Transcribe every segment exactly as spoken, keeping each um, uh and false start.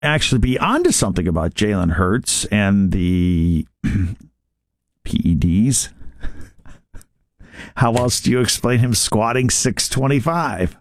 actually be onto something about Jalen Hurts and the P E Ds. How else do you explain him squatting six twenty-five?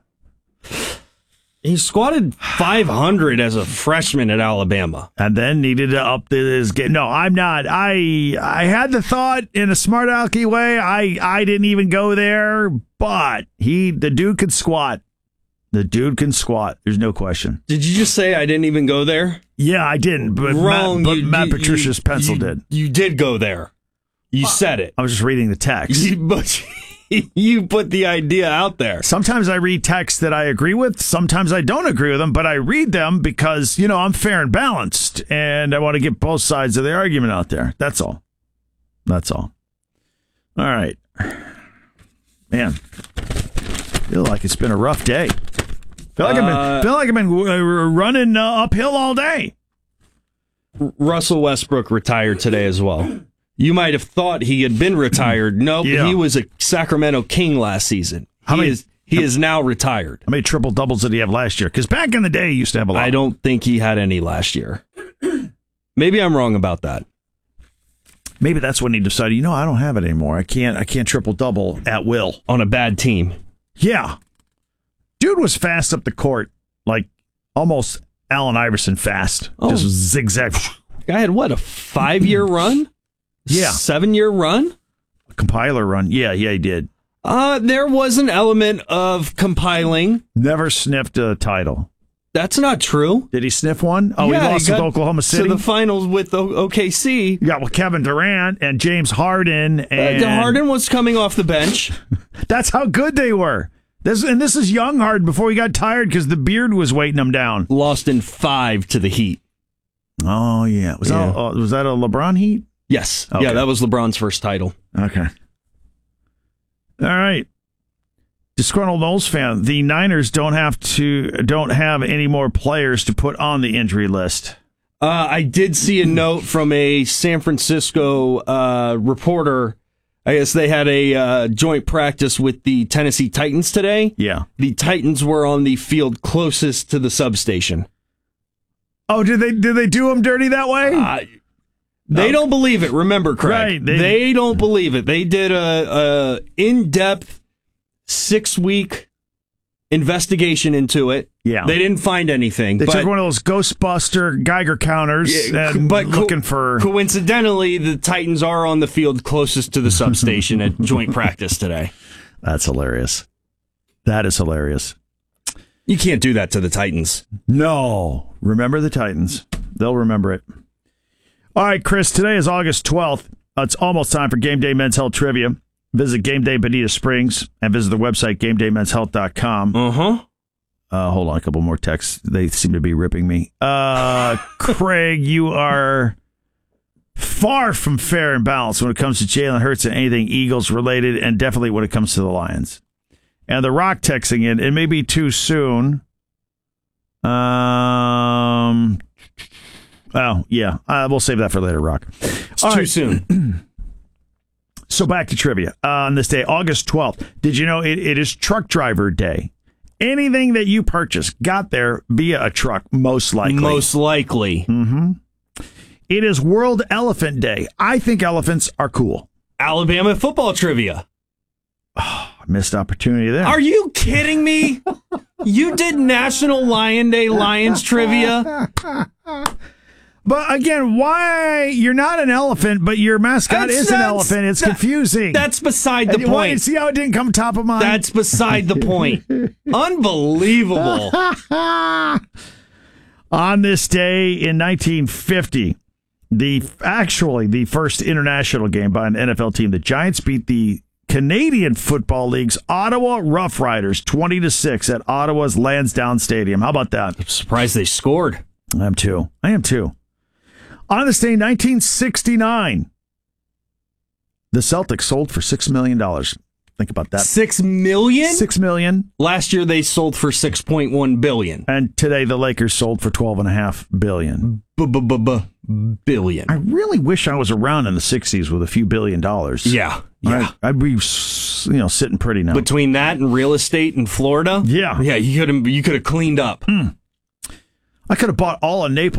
He squatted five hundred as a freshman at Alabama. And then needed to up his game. No, I'm not. I I had the thought in a smart alecky way. I, I didn't even go there, but he the dude could squat. The dude can squat. There's no question. Did you just say I didn't even go there? Yeah, I didn't. But Wrong. Matt, but You- Matt you- Patricia's you- pencil you- did. You did go there. You said it. I was just reading the text. You- But you put the idea out there. Sometimes I read texts that I agree with. Sometimes I don't agree with them, but I read them because, you know, I'm fair and balanced, and I want to get both sides of the argument out there. That's all. That's all. All right. Man, feel like it's been a rough day. Feel like I've been, Uh, feel like I've been uh, running uh, uphill all day. Russell Westbrook retired today as well. You might have thought he had been retired. No, Yeah. he was a Sacramento King last season. How he many- is he is now retired. How many triple doubles did he have last year? Because back in the day, he used to have a lot. I don't think he had any last year. Maybe I'm wrong about that. Maybe that's when he decided, you know, I don't have it anymore. I can't. I can't triple double at will. On a bad team. Yeah. Dude was fast up the court, like almost Allen Iverson fast. Oh. Just zigzag. Guy had what, a five-year run? Yeah. Seven-year run? Compiler run. Yeah, yeah, he did. Uh, there was an element of compiling. Never sniffed a title. That's not true. Did he sniff one? Oh, Yeah, he lost got with Oklahoma City. to the finals with O- OKC. You got with Kevin Durant and James Harden. And Uh, Harden was coming off the bench. That's how good they were. This And this is young Harden before he got tired because the beard was weighting him down. Lost in five to the Heat. Oh, yeah. Was, Yeah. That, uh, was that a LeBron Heat? Yes. Okay. Yeah, that was LeBron's first title. Okay. All right. Disgruntled Knowles fan. The Niners don't have to don't have any more players to put on the injury list. Uh, I did see a note from a San Francisco uh, reporter. I guess they had a uh, joint practice with the Tennessee Titans today. Yeah. The Titans were on the field closest to the substation. Oh, did they did they do them dirty that way? Uh, they Oh. don't believe it. Remember, Craig. Right, They, they- don't believe it. They did a, a in-depth six-week investigation into it. Yeah. They didn't find anything. They but took one of those Ghostbuster Geiger counters Yeah, and but co- looking for. coincidentally, the Titans are on the field closest to the substation at joint practice today. That's hilarious. That is hilarious. You can't do that to the Titans. No. Remember the Titans. They'll remember it. All right, Chris, today is August twelfth. Uh, it's almost time for Game Day Men's Health Trivia. Visit Game Day Bonita Springs and visit the website game day men's health dot com. Uh-huh. Uh, hold on, a couple more texts. They seem to be ripping me. Uh, Craig, you are far from fair and balanced when it comes to Jalen Hurts and anything Eagles related, and definitely when it comes to the Lions. And the Rock texting in, it may be too soon. Um, oh, yeah, uh, we'll save that for later, Rock. It's All too right. soon. So back to trivia. Uh, on this day, August twelfth, did you know it, it is Truck Driver Day? Anything that you purchase got there via a truck, most likely. Most likely. Mm-hmm. It is World Elephant Day. I think elephants are cool. Alabama football trivia. Missed opportunity there. Are you kidding me? You did National Lion Day Lions trivia? But again, why you're not an elephant, but your mascot That's- is an that's- elephant? It's that- confusing. That's beside the And why- point. See how it didn't come top of mind? That's beside the point. Unbelievable. On this day in nineteen fifty, the actually the first international game by an N F L team, the Giants beat the Canadian Football League's Ottawa Rough Riders twenty to six at Ottawa's Lansdowne Stadium. How about that? I'm surprised they scored. I am too. I am too. On this day, nineteen sixty-nine, the Celtics sold for six million dollars. Think about that. Six million? Six million. Last year they sold for six point one billion. And today the Lakers sold for twelve and a half billion. Billion. I really wish I was around in the sixties with a few billion dollars. Yeah, yeah. I'd, I'd be, s- you know, sitting pretty now. Between that and real estate in Florida, Yeah. yeah, you could have you could have cleaned up. Hmm. I could have bought all of Naples.